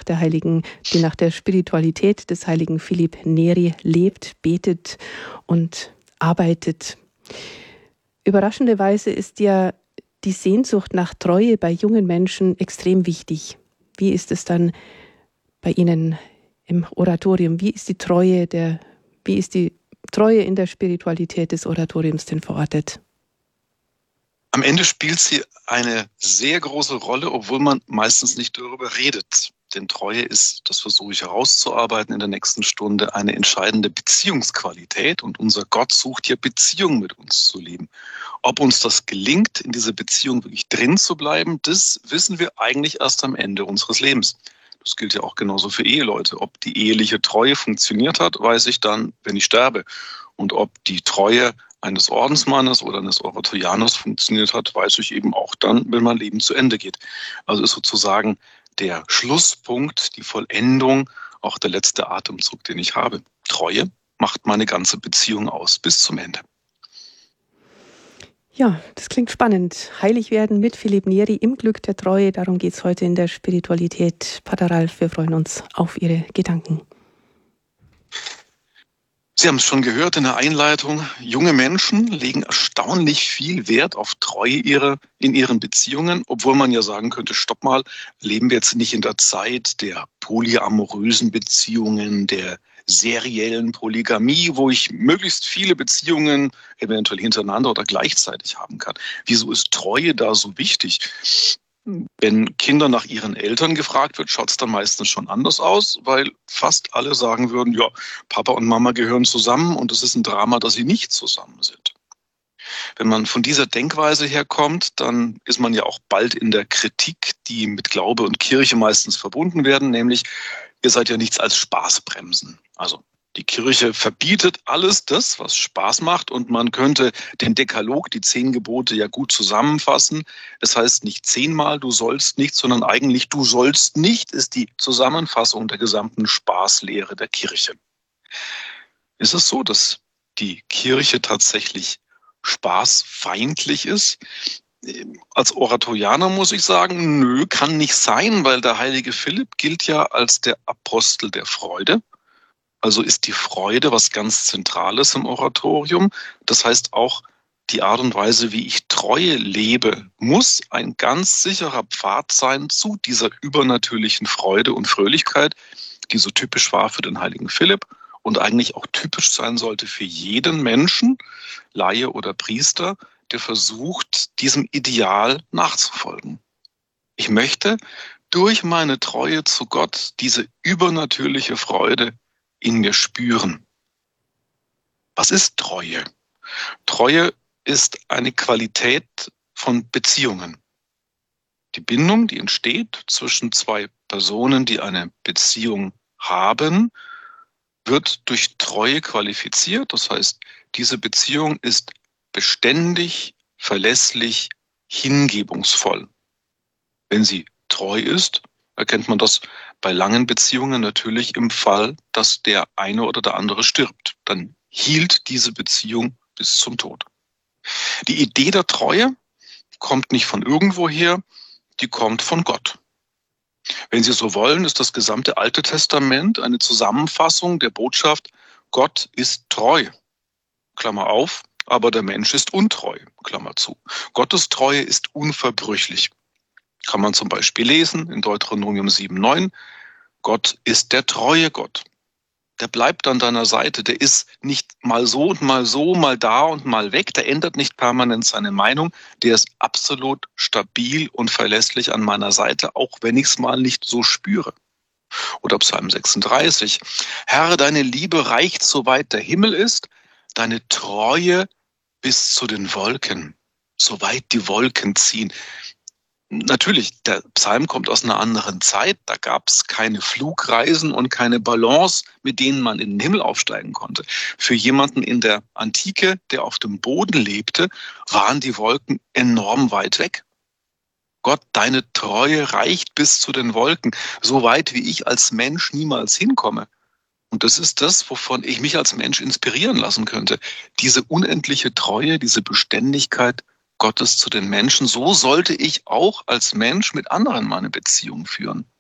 die nach der Spiritualität des heiligen Philipp Neri lebt, betet und arbeitet. Überraschenderweise ist ja die Sehnsucht nach Treue bei jungen Menschen extrem wichtig. Wie ist es dann bei Ihnen im Oratorium? Wie ist die Treue in der Spiritualität des Oratoriums denn verortet? Am Ende spielt sie eine sehr große Rolle, obwohl man meistens nicht darüber redet. Denn Treue ist, das versuche ich herauszuarbeiten in der nächsten Stunde, eine entscheidende Beziehungsqualität. Und unser Gott sucht ja Beziehung mit uns zu leben. Ob uns das gelingt, in dieser Beziehung wirklich drin zu bleiben, das wissen wir eigentlich erst am Ende unseres Lebens. Das gilt ja auch genauso für Eheleute. Ob die eheliche Treue funktioniert hat, weiß ich dann, wenn ich sterbe. Und ob die Treue eines Ordensmannes oder eines Oratorianers funktioniert hat, weiß ich eben auch dann, wenn mein Leben zu Ende geht. Also ist sozusagen der Schlusspunkt, die Vollendung, auch der letzte Atemzug, den ich habe. Treue macht meine ganze Beziehung aus, bis zum Ende. Ja, das klingt spannend. Heilig werden mit Philipp Neri im Glück der Treue. Darum geht es heute in der Spiritualität. Pater Ralf, wir freuen uns auf Ihre Gedanken. Sie haben es schon gehört in der Einleitung. Junge Menschen legen erstaunlich viel Wert auf Treue in ihren Beziehungen, obwohl man ja sagen könnte, stopp mal, leben wir jetzt nicht in der Zeit der polyamorösen Beziehungen, der seriellen Polygamie, wo ich möglichst viele Beziehungen eventuell hintereinander oder gleichzeitig haben kann. Wieso ist Treue da so wichtig? Wenn Kinder nach ihren Eltern gefragt wird, schaut es dann meistens schon anders aus, weil fast alle sagen würden, ja, Papa und Mama gehören zusammen und es ist ein Drama, dass sie nicht zusammen sind. Wenn man von dieser Denkweise herkommt, dann ist man ja auch bald in der Kritik, die mit Glaube und Kirche meistens verbunden werden, nämlich ihr seid ja nichts als Spaßbremsen. Also die Kirche verbietet alles das, was Spaß macht, und man könnte den Dekalog, die 10 Gebote, ja gut zusammenfassen. Es heißt nicht 10-mal du sollst nicht, sondern eigentlich du sollst nicht, ist die Zusammenfassung der gesamten Spaßlehre der Kirche. Ist es so, dass die Kirche tatsächlich spaßfeindlich ist? Als Oratorianer muss ich sagen, nö, kann nicht sein, weil der heilige Philipp gilt ja als der Apostel der Freude. Also ist die Freude was ganz Zentrales im Oratorium. Das heißt auch, die Art und Weise, wie ich Treue lebe, muss ein ganz sicherer Pfad sein zu dieser übernatürlichen Freude und Fröhlichkeit, die so typisch war für den heiligen Philipp und eigentlich auch typisch sein sollte für jeden Menschen, Laie oder Priester, der versucht, diesem Ideal nachzufolgen. Ich möchte durch meine Treue zu Gott diese übernatürliche Freude in mir spüren. Was ist Treue? Treue ist eine Qualität von Beziehungen. Die Bindung, die entsteht zwischen 2 Personen, die eine Beziehung haben, wird durch Treue qualifiziert. Das heißt, diese Beziehung ist beständig, verlässlich, hingebungsvoll. Wenn sie treu ist, erkennt man das bei langen Beziehungen natürlich im Fall, dass der eine oder der andere stirbt. Dann hielt diese Beziehung bis zum Tod. Die Idee der Treue kommt nicht von irgendwoher, die kommt von Gott. Wenn Sie so wollen, ist das gesamte Alte Testament eine Zusammenfassung der Botschaft, Gott ist treu. Klammer auf, aber der Mensch ist untreu. Klammer zu. Gottes Treue ist unverbrüchlich. Kann man zum Beispiel lesen in Deuteronomium 7,9. Gott ist der treue Gott. Der bleibt an deiner Seite. Der ist nicht mal so und mal so, mal da und mal weg. Der ändert nicht permanent seine Meinung. Der ist absolut stabil und verlässlich an meiner Seite, auch wenn ich es mal nicht so spüre. Oder Psalm 36. Herr, deine Liebe reicht, soweit der Himmel ist, deine Treue bis zu den Wolken, soweit die Wolken ziehen. Natürlich, der Psalm kommt aus einer anderen Zeit. Da gab es keine Flugreisen und keine Ballons, mit denen man in den Himmel aufsteigen konnte. Für jemanden in der Antike, der auf dem Boden lebte, waren die Wolken enorm weit weg. Gott, deine Treue reicht bis zu den Wolken, so weit wie ich als Mensch niemals hinkomme. Und das ist das, wovon ich mich als Mensch inspirieren lassen könnte. Diese unendliche Treue, diese Beständigkeit Gottes zu den Menschen. So sollte ich auch als Mensch mit anderen meine Beziehung führen.